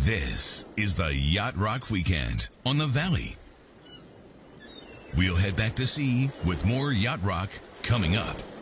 This is the Yacht Rock Weekend on the Valley. We'll head back to sea with more Yacht Rock coming up.